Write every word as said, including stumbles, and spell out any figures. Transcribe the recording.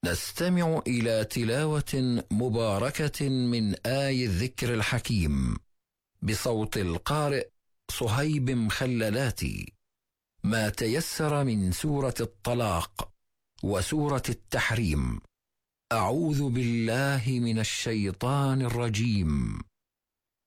نستمع إلى تلاوة مباركة من آي الذكر الحكيم بصوت القارئ صهيب مخللاتي، ما تيسر من سورة الطلاق وسورة التحريم. أعوذ بالله من الشيطان الرجيم.